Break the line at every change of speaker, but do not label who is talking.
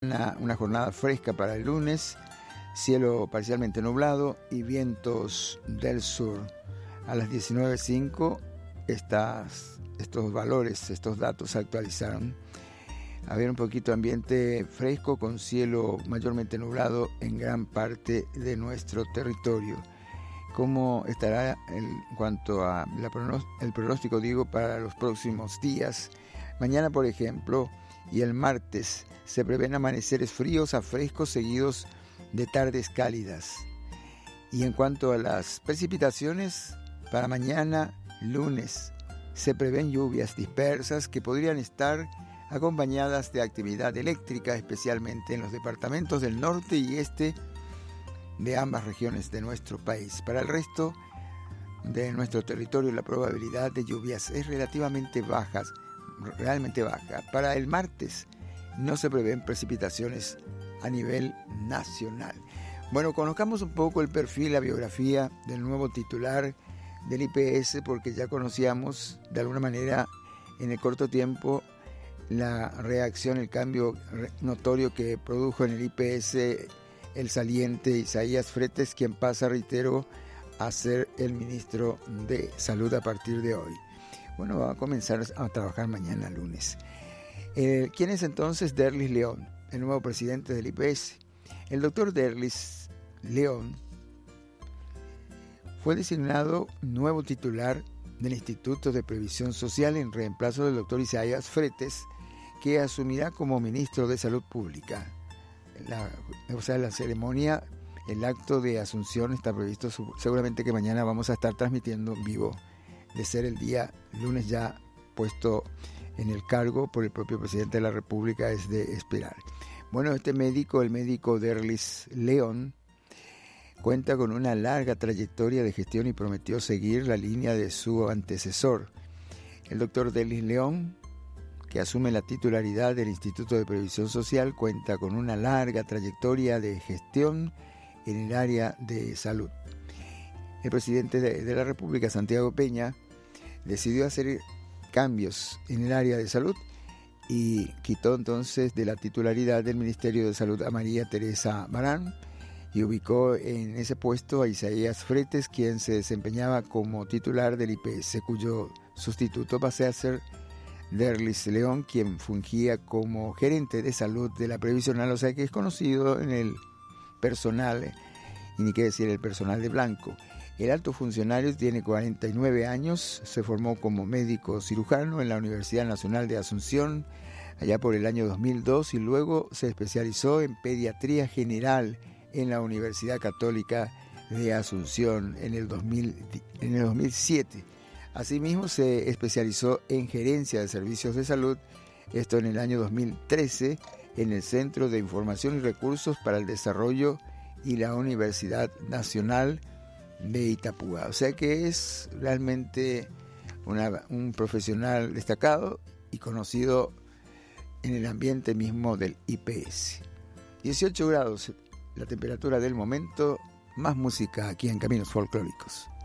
mañana una jornada fresca para el lunes, cielo parcialmente nublado y vientos del sur. A las 19:05 estos valores, estos datos se actualizaron. Había un poquito de ambiente fresco con cielo mayormente nublado en gran parte de nuestro territorio. ¿Cómo estará en cuanto a el pronóstico, para los próximos días? Mañana, por ejemplo, y el martes se prevén amaneceres fríos a frescos seguidos de tardes cálidas. Y en cuanto a las precipitaciones, para mañana, lunes, se prevén lluvias dispersas que podrían estar acompañadas de actividad eléctrica, especialmente en los departamentos del norte y este de ambas regiones de nuestro país. Para el resto de nuestro territorio, la probabilidad de lluvias es realmente baja. Para el martes no se prevén precipitaciones a nivel nacional. Bueno, conozcamos un poco el perfil, la biografía del nuevo titular del IPS, porque ya conocíamos de alguna manera en el corto tiempo la reacción, el cambio notorio que produjo en el IPS el saliente Isaías Fretes, quien pasa, reitero, a ser el ministro de Salud a partir de hoy. Bueno, va a comenzar a trabajar mañana lunes. ¿Quién es entonces Derlis León, el nuevo presidente del IPS? El doctor Derlis León fue designado nuevo titular del Instituto de Previsión Social en reemplazo del doctor Isaías Fretes, que asumirá como ministro de Salud Pública. La ceremonia, el acto de asunción está previsto, seguramente que mañana vamos a estar transmitiendo en vivo, de ser el día lunes ya puesto en el cargo por el propio presidente de la República, es de esperar. Bueno, el médico Derlis León, cuenta con una larga trayectoria de gestión y prometió seguir la línea de su antecesor. El doctor Derlis León, que asume la titularidad del Instituto de Previsión Social, cuenta con una larga trayectoria de gestión en el área de salud. El presidente de la República, Santiago Peña, decidió hacer cambios en el área de salud y quitó entonces de la titularidad del Ministerio de Salud a María Teresa Barán y ubicó en ese puesto a Isaías Fretes, quien se desempeñaba como titular del IPS, cuyo sustituto pasó a ser Derlis León, quien fungía como gerente de salud de la previsional, o sea que es conocido en el personal, y ni qué decir el personal de blanco. El alto funcionario tiene 49 años, se formó como médico cirujano en la Universidad Nacional de Asunción allá por el año 2002 y luego se especializó en pediatría general en la Universidad Católica de Asunción en el 2007. Asimismo, se especializó en gerencia de servicios de salud, esto en el año 2013, en el Centro de Información y Recursos para el Desarrollo y la Universidad Nacional de Itapúa. O sea que es realmente un profesional destacado y conocido en el ambiente mismo del IPS. 18 grados, la temperatura del momento, más música aquí en Caminos Folclóricos.